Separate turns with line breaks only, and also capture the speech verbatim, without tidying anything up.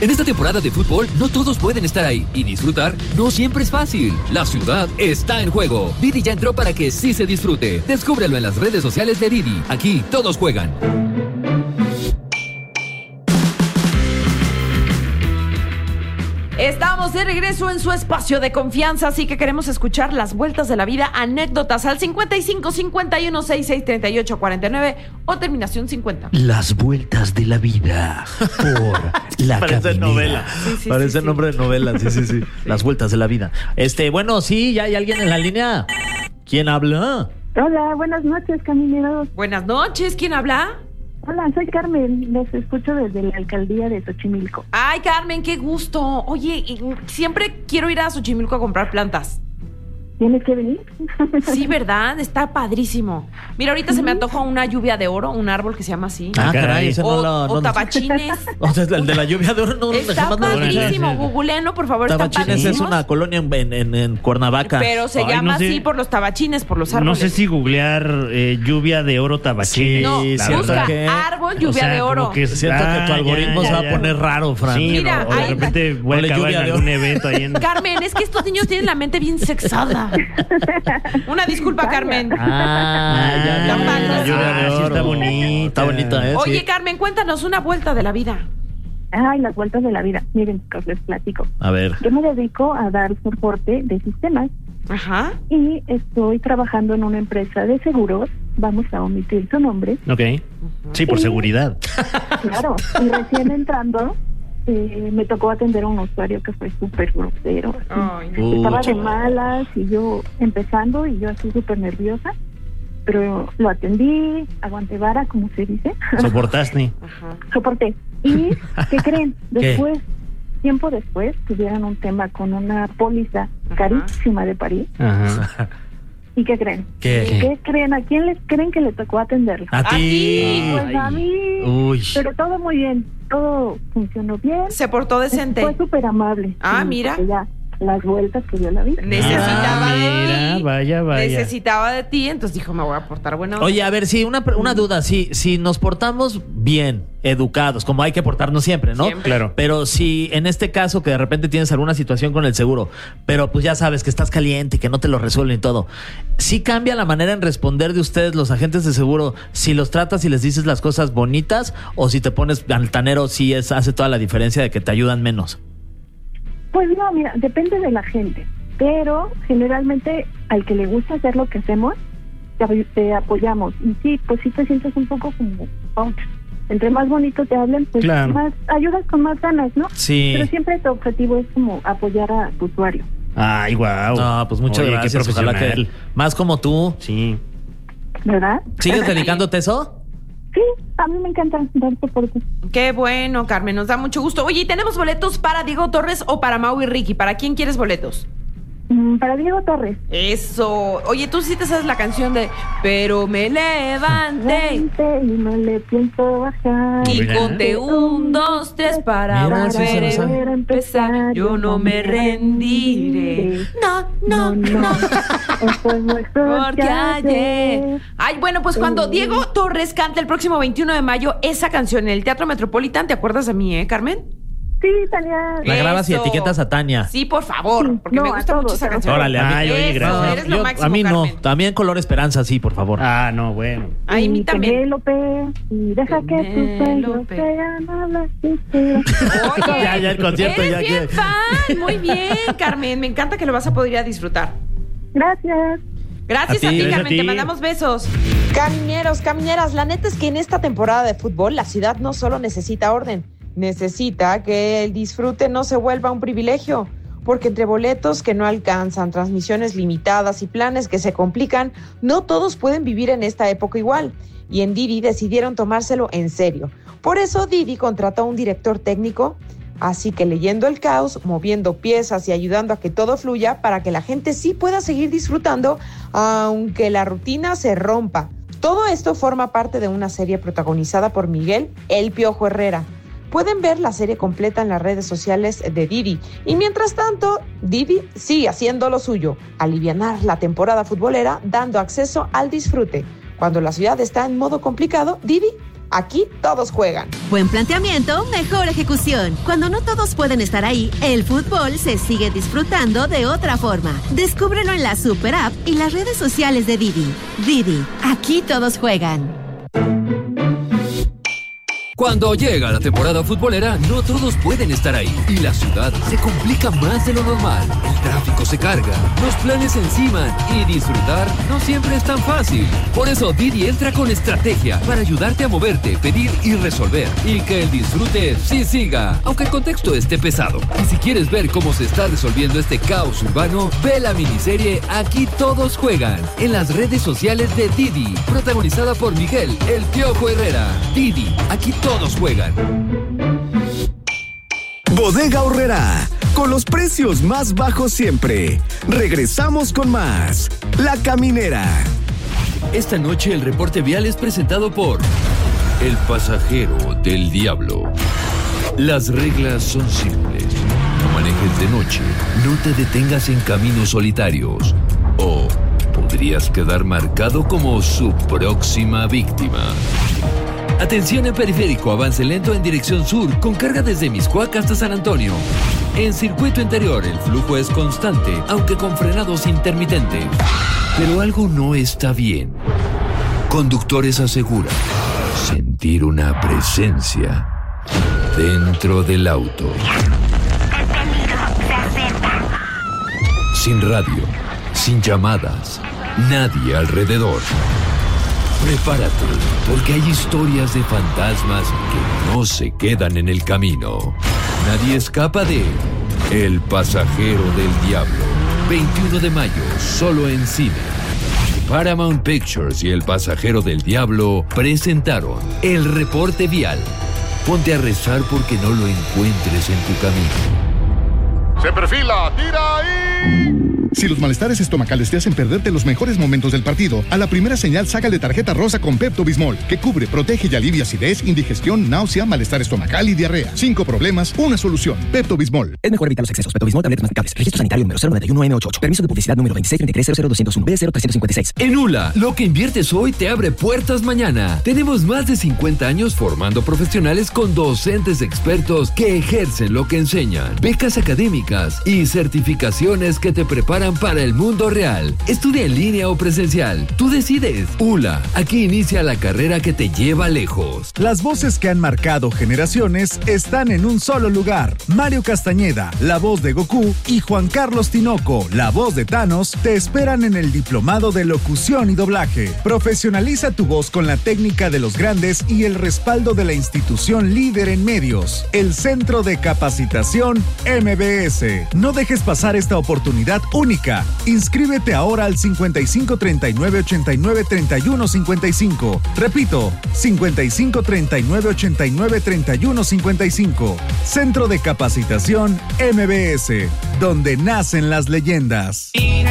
En esta temporada de fútbol, no todos pueden estar ahí. Y disfrutar no siempre es fácil. La ciudad está en juego. Didi ya entró para que sí se disfrute. Descúbrelo en las redes sociales de Didi. Aquí todos juegan.
Estamos de regreso en su espacio de confianza, así que queremos escuchar las vueltas de la vida, anécdotas al cincuenta y cinco, cincuenta y uno, sesenta y seis, treinta y ocho, cuarenta y nueve o terminación cincuenta.
Las vueltas de la vida por la
Parece
caminera.
novela.
Sí, sí,
Parece
sí, sí.
nombre de novela. Sí, sí, sí. Las vueltas de la vida. Este, bueno, sí, ya hay alguien en la línea. ¿Quién habla?
Hola, buenas noches, camineros.
Buenas noches, ¿quién habla?
Hola, soy Carmen, les escucho desde la alcaldía de Xochimilco.
Ay, Carmen, qué gusto. Oye, y siempre quiero ir a Xochimilco a comprar plantas.
¿Tienes que venir?
Sí, ¿verdad? Está padrísimo. Mira, ahorita se me antoja una lluvia de oro, un árbol que se llama así.
Ah, caray, ese
o,
no lo...
o
no-
tabachines.
O sea, el de la lluvia de oro no
Está
jamás lo
padrísimo.
escuché.
Googleenlo, por favor. Está
Tabachines es
padrísimo.
una colonia en, en, en Cuernavaca.
Pero se
Ay,
llama
no sé.
así por los tabachines, por los
No
árboles.
sé si googlear eh, lluvia de oro tabachines.
No,
Sí,
la
siento
busca
verdad.
que-
árbol, lluvia
O sea,
de
como
oro.
que-
Siento
Ah,
que tu algoritmo
ya,
se va
ya,
a poner
ya.
raro, Fran.
Sí,
Mira,
o de
ahí-
repente voy a
Ponle
acabar
lluvia
en
de
algún
oro.
evento ahí en...
Carmen, es que estos niños tienen la mente bien sexada. Una disculpa, Carmen.
Ah, ya,
Está
ya,
padre.
la lluvia de
Ah, sí,
oro.
está bonita.
Está bonita, ¿eh?
Oye,
Sí.
Carmen, cuéntanos una vuelta de la vida.
Ay, las vueltas de la vida. Miren, chicos, les platico.
A ver.
Yo me dedico a dar soporte de sistemas
Ajá.
y estoy trabajando en una empresa de seguros. Vamos a omitir su nombre.
Ok. Sí, por
Sí.
seguridad.
Claro, y recién entrando, eh, me tocó atender a un usuario que fue súper grosero. así.
Ay, no.
Uh,
Estaba de
chaval.
malas y yo empezando y yo así súper nerviosa. Pero lo atendí, aguanté vara, como se dice.
Soportaste.
Ajá.
Soporté. ¿Y qué creen?
¿Qué?
Después, tiempo después, tuvieron un tema con una póliza
Ajá.
carísima de París.
Ajá.
¿Y qué creen?
¿Qué?
¿Qué creen? ¿A quién les creen que le tocó atenderlo?
A
A ti.
ti.
Pues a mí.
Uy.
Pero todo muy bien. Todo funcionó bien.
Se portó decente.
Fue súper amable.
Ah,
Sí,
mira.
porque ya las vueltas que dio la vida.
Necesitaba
Ah,
de
mira,
ti.
vaya, vaya.
Necesitaba de ti, entonces dijo, me voy a portar buena onda.
Oye, a ver, sí, una, pre- una duda. Si, si nos portamos bien, educados, como hay que portarnos siempre, ¿no?
Siempre.
Claro.
Pero si en este caso que de repente tienes alguna situación con el seguro, pero pues ya sabes que estás caliente, que no te lo resuelven y todo, ¿sí cambia la manera en responder de ustedes, los agentes de seguro, si los tratas y les dices las cosas bonitas o si te pones altanero, si es, hace toda la diferencia de que te ayudan menos?
Pues no, mira, depende de la gente. Pero generalmente al que le gusta hacer lo que hacemos, te, te apoyamos. Y sí, pues sí te sientes un poco como, ouch. Entre más bonito te hablen, pues
Claro.
más ayudas con más ganas, ¿no?
Sí.
Pero siempre tu objetivo es como apoyar a tu usuario.
Ay, guau.
No, pues muchas
Oye, qué
gracias. Ojalá que
profesional.
más como tú.
Sí.
¿Verdad?
¿Sigues dedicándote a eso?
Sí, a mí me encanta dar soporte.
Qué bueno, Carmen, nos da mucho gusto. Oye, ¿y tenemos boletos para Diego Torres o para Mau y Ricky? ¿Para quién quieres boletos?
Mm, Para Diego Torres.
Eso. Oye, tú sí te sabes la canción de Pero me levanté
Vente y no le pienso bajar.
y
Mira.
conté un, dos, tres para
Mira, sí se lo
volver
sabe.
a empezar. Yo no me rendiré. No, no, no.
Esto es nuestro
Porque ayer. Ay, bueno, pues cuando Diego Torres canta el próximo veintiuno de mayo esa canción en el Teatro Metropolitan, ¿te acuerdas de mí, eh, Carmen?
Sí, Tania.
La grabas y
Eso.
etiquetas a Tania.
Sí, por favor,
Sí,
porque
no,
me
a
gusta mucho
todos,
esa
a
canción.
Órale, a mí.
Ay, oye,
Eso,
gracias.
eres lo
Yo-
máximo,
a mí no.
Carmen.
También Color Esperanza, sí, por favor.
Ah, no, bueno.
Ay, a mí
Y
también.
Penélope, y deja que tus sueños
Penélope.
sean a las siete.
Oye,
Ya, ya el concierto,
eres
ya
bien
que-
fan. Muy bien, Carmen. Me encanta que lo vas a poder ir a disfrutar.
Gracias.
Gracias
A
a
ti.
ti,
Gracias a
Carmen.
ti.
Te mandamos besos. Camineros, camineras, la neta es que en esta temporada de fútbol la ciudad no solo necesita orden, necesita que el disfrute no se vuelva un privilegio. Porque entre boletos que no alcanzan, transmisiones limitadas y planes que se complican, no todos pueden vivir en esta época igual. Y en Didi decidieron tomárselo en serio. Por eso Didi contrató a un director técnico, así que leyendo el caos, moviendo piezas y ayudando a que todo fluya para que la gente sí pueda seguir disfrutando, aunque la rutina se rompa. Todo esto forma parte de una serie protagonizada por Miguel El Piojo Herrera. Pueden ver la serie completa en las redes sociales de Didi. Y mientras tanto, Didi sigue haciendo lo suyo, alivianar la temporada futbolera dando acceso al disfrute. Cuando la ciudad está en modo complicado, Didi Aquí todos juegan.
Buen planteamiento, mejor ejecución. Cuando no todos pueden estar ahí, el fútbol se sigue disfrutando de otra forma. Descúbrelo en la Super App y las redes sociales de Didi. Didi, aquí todos juegan.
Cuando llega la temporada futbolera, no todos pueden estar ahí y la ciudad se complica más de lo normal. El tráfico se carga, los planes se enciman y disfrutar no siempre es tan fácil. Por eso Didi entra con estrategia para ayudarte a moverte, pedir y resolver y que el disfrute sí siga, aunque el contexto esté pesado. Y si quieres ver cómo se está resolviendo este caos urbano, ve la miniserie Aquí Todos Juegan en las redes sociales de Didi, protagonizada por Miguel El Piojo Herrera. Didi, aquí todos Todos juegan.
Bodega Aurrerá, con los precios más bajos siempre. Regresamos con más. La Caminera.
Esta noche el reporte vial es presentado por El Pasajero del Diablo. Las reglas son simples. No manejes de noche, no te detengas en caminos solitarios o podrías quedar marcado como su próxima víctima. Atención en periférico, avance lento en dirección sur, con carga desde Mixcoac hasta San Antonio. En circuito interior, el flujo es constante, aunque con frenados intermitentes. Pero algo no está bien. Conductores aseguran sentir una presencia dentro del auto. Sin radio, sin llamadas, nadie alrededor. Prepárate, porque hay historias de fantasmas que no se quedan en el camino. Nadie escapa de El Pasajero del Diablo. veintiuno de mayo, solo en cine. Paramount Pictures y El Pasajero del Diablo presentaron El Reporte Vial. Ponte a rezar porque no lo encuentres en tu camino.
Se perfila, tira ahí. Si los malestares estomacales te hacen perderte los mejores momentos del partido, a la primera señal sácale tarjeta rosa con Pepto-Bismol, que cubre, protege y alivia acidez, indigestión, náusea, malestar estomacal y diarrea. Cinco problemas, una solución. Pepto-Bismol.
Es mejor evitar los excesos. Pepto-Bismol, tabletas masticables. Registro sanitario número cero nueve uno M ochenta y ocho. Permiso de publicidad número veintiséis treinta y tres cero cero doscientos uno B cero trescientos cincuenta y seis.
En U L A, lo que inviertes hoy te abre puertas mañana. Tenemos más de cincuenta años formando profesionales con docentes expertos que ejercen lo que enseñan, becas académicas y certificaciones que te preparan para el mundo real. Estudia en línea o presencial. Tú decides. U L A, aquí inicia la carrera que te lleva lejos.
Las voces que han marcado generaciones están en un solo lugar. Mario Castañeda, la voz de Goku, y Juan Carlos Tinoco, la voz de Thanos, te esperan en el Diplomado de Locución y Doblaje. Profesionaliza tu voz con la técnica de los grandes y el respaldo de la institución líder en medios, el Centro de Capacitación M B S. No dejes pasar esta oportunidad única. Inscríbete ahora al cincuenta y cinco treinta y nueve ochenta y nueve treinta y uno cincuenta y cinco. Repito, cincuenta y cinco treinta y nueve ochenta y nueve treinta y uno cincuenta y cinco. Centro de Capacitación M B S, donde nacen las leyendas.